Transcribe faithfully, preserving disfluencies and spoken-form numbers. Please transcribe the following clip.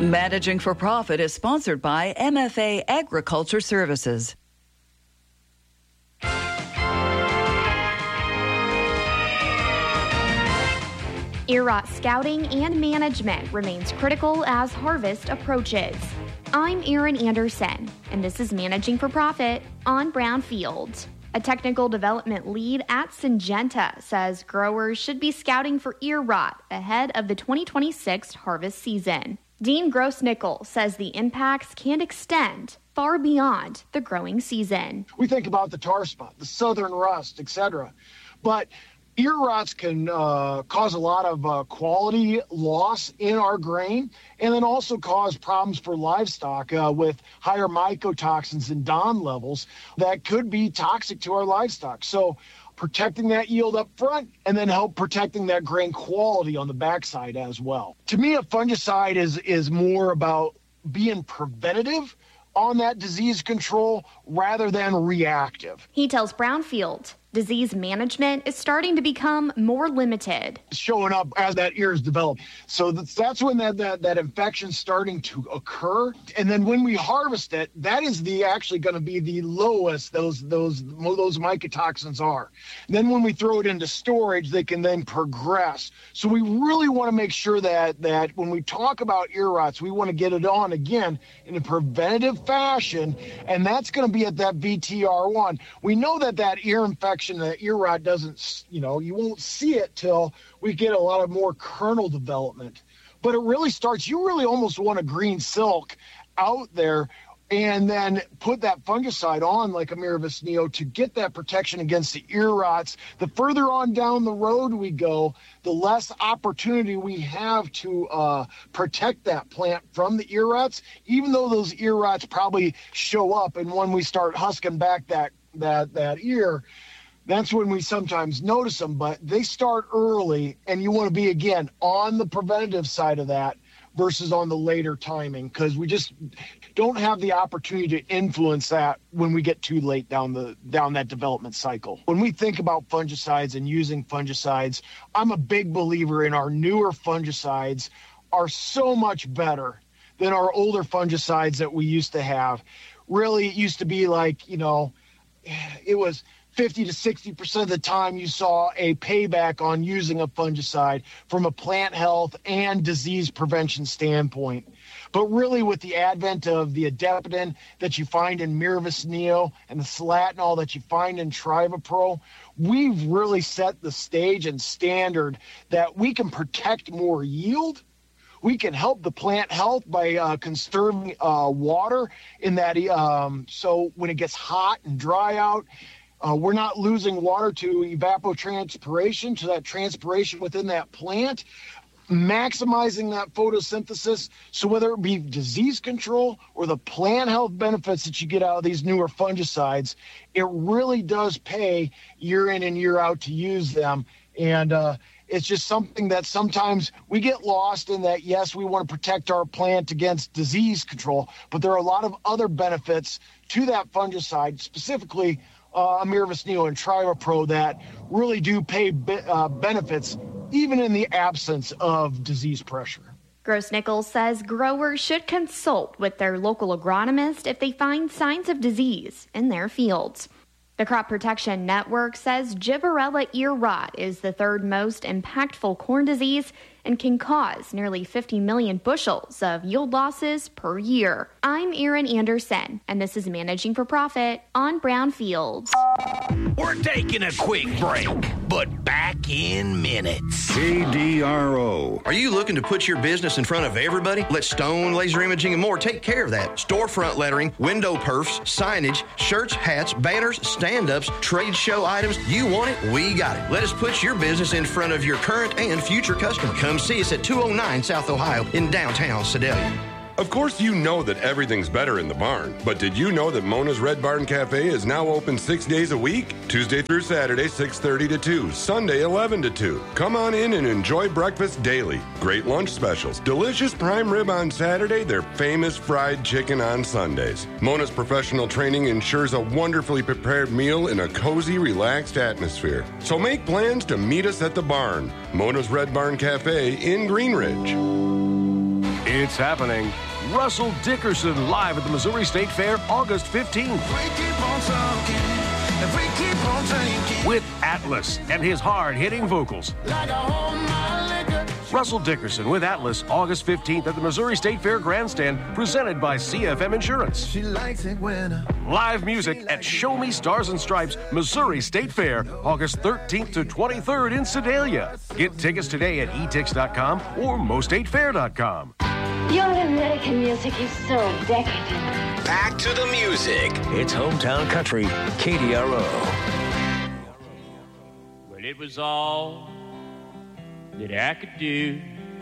Managing for Profit is sponsored by M F A Agriculture Services. Ear rot scouting and management remains critical as harvest approaches. I'm Erin Anderson, and this is Managing for Profit on Brownfield. A technical development lead at Syngenta says growers should be scouting for ear rot ahead of the twenty twenty-six harvest season. Dean Grossnickel says the impacts can extend far beyond the growing season. We think about the tar spot, the southern rust, et cetera, but ear rots can uh, cause a lot of uh, quality loss in our grain, and then also cause problems for livestock uh, with higher mycotoxins and D O N levels that could be toxic to our livestock. So protecting that yield up front and then help protecting that grain quality on the backside as well. To me, a fungicide is is more about being preventative on that disease control rather than reactive. He tells Brownfield disease management is starting to become more limited. Showing up as that ear is developed. So that's, that's when that, that, that infection's starting to occur. And then when we harvest it, that is the actually going to be the lowest those those those mycotoxins are. And then when we throw it into storage, they can then progress. So we really want to make sure that that when we talk about ear rots, we want to get it on again in a preventative fashion, and that's going to be at that V T R one. We know that that ear infection, the ear rot doesn't, you know, you won't see it till we get a lot of more kernel development. But it really starts, you really almost want a green silk out there and then put that fungicide on like Amirvis Neo to get that protection against the ear rots. The further on down the road we go, the less opportunity we have to uh, protect that plant from the ear rots, even though those ear rots probably show up. And when we start husking back that that that ear, that's when we sometimes notice them, but they start early, and you want to be, again, on the preventative side of that versus on the later timing, because we just don't have the opportunity to influence that when we get too late down the down that development cycle. When we think about fungicides and using fungicides, I'm a big believer in our newer fungicides are so much better than our older fungicides that we used to have. Really, it used to be like, you know, it was fifty to sixty percent of the time you saw a payback on using a fungicide from a plant health and disease prevention standpoint. But really, with the advent of the adaptogenic that you find in Miravis Neo and the Selatinol that you find in TrivaPro, we've really set the stage and standard that we can protect more yield. We can help the plant health by uh, conserving uh, water in that. Um, so when it gets hot and dry out, Uh, we're not losing water to evapotranspiration, to that transpiration within that plant, maximizing that photosynthesis. So whether it be disease control or the plant health benefits that you get out of these newer fungicides, it really does pay year in and year out to use them. And uh, it's just something that sometimes we get lost in that, yes, we want to protect our plant against disease control, but there are a lot of other benefits to that fungicide, specifically Uh, Amirvis Neo and TrivaPro, that really do pay be- uh, benefits even in the absence of disease pressure. Grossnickel says growers should consult with their local agronomist if they find signs of disease in their fields. The Crop Protection Network says Gibberella ear rot is the third most impactful corn disease and can cause nearly fifty million bushels of yield losses per year. I'm Erin Anderson, and this is Managing for Profit on Brownfields. We're taking a quick break, but back in minutes. K D R O. Are you looking to put your business in front of everybody? Let Stone Laser Imaging and more take care of that. Storefront lettering, window perfs, signage, shirts, hats, banners, stand-ups, trade show items. You want it? We got it. Let us put your business in front of your current and future customer. Come see us at two oh nine South Ohio in downtown Sedalia. Of course, you know that everything's better in the barn, but did you know that Mona's Red Barn Cafe is now open six days a week? Tuesday through Saturday, six thirty to two, Sunday, eleven to two. Come on in and enjoy breakfast daily. Great lunch specials, delicious prime rib on Saturday, their famous fried chicken on Sundays. Mona's professional training ensures a wonderfully prepared meal in a cozy, relaxed atmosphere. So make plans to meet us at the barn. Mona's Red Barn Cafe in Green Ridge. It's happening. Russell Dickerson live at the Missouri State Fair August fifteenth. With Atlas and his hard-hitting vocals. Russell Dickerson with Atlas August fifteenth at the Missouri State Fair Grandstand, presented by C F M Insurance. She likes it when Live music at Show Me Stars and Stripes Missouri State Fair August thirteenth to twenty-third in Sedalia. Get tickets today at e tix dot com or mo state fair dot com. Your American music is so decadent. Back to the music. It's Hometown Country, K D R O. Well, it was all that I could do